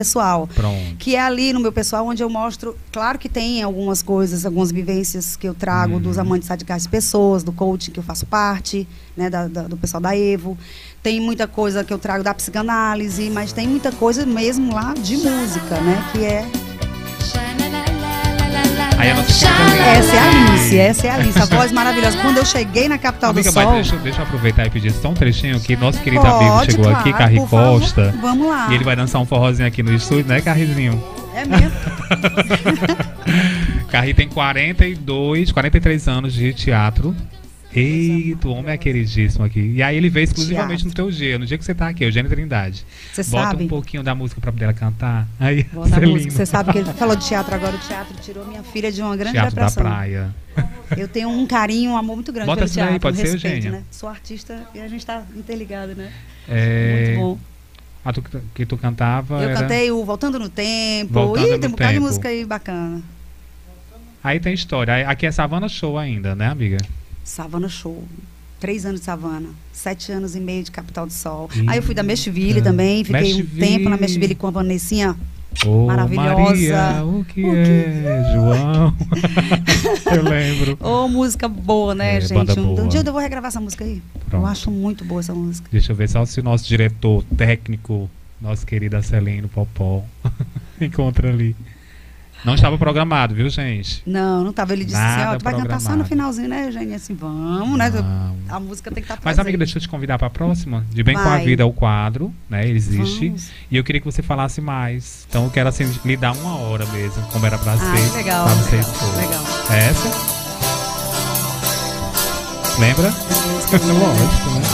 pessoal. Pronto. Que é ali no meu pessoal onde eu mostro, claro que tem algumas coisas, algumas vivências que eu trago dos amantes radicais de pessoas, do coaching que eu faço parte, né, do pessoal da Evo. Tem muita coisa que eu trago da psicanálise, mas tem muita coisa mesmo lá de música, né, que é... Aí a nossa Essa é a Alice, a voz maravilhosa. Quando eu cheguei na Capital do Sol... Deixa eu aproveitar e pedir só um trechinho que nosso querido amigo chegou aqui, Carri Costa. Vamos lá. E ele vai dançar um forrozinho aqui no estúdio, né, Carrizinho? É mesmo? Carri tem 43 anos de teatro. Eita, o homem é queridíssimo aqui. E aí ele veio exclusivamente no teu dia, no dia que você tá aqui, Eugênia Trindade. Você Bota sabe? Um pouquinho da música pra poder cantar. Aí, você sabe que ele falou de teatro agora. O teatro tirou minha filha de uma grande teatro depressão. Da praia. Eu tenho um carinho, um amor muito grande Bota pelo teatro. Aí, pode ser, respeito, Eugênia. né? Sou artista e a gente tá interligado, né? Muito bom. Que tu cantava. Eu cantei o Voltando no Tempo. Tem um bocado de música aí bacana. Aí tem história. Aqui é Savana Show ainda, né, amiga? Savana Show. 3 anos de Savana, 7 anos e meio de Capital do Sol. Aí eu fui da Meshville também, fiquei um tempo na Meshville com a Vanessinha maravilhosa. Maria, o que é, João? Eu lembro. Música boa, né, gente? Boa. Um dia eu vou regravar essa música aí. Pronto. Eu acho muito boa essa música. Deixa eu ver só se o nosso diretor técnico, nosso querido Acelino Popó, encontra ali. Não estava programado, viu, gente? Não estava. Ele disse assim, tu vai cantar só no finalzinho, né, Eugênia? Assim, vamos, né? A música tem que estar presente. Mas, amiga, deixa eu te convidar para a próxima. De Bem com a Vida, o quadro, né? Ele existe. Vamos. E eu queria que você falasse mais. Então, eu quero, assim, lhe dar 1 hora mesmo, como era para ser. Que legal. Pra você expor. Legal. É essa? Lembra? Lógico, né?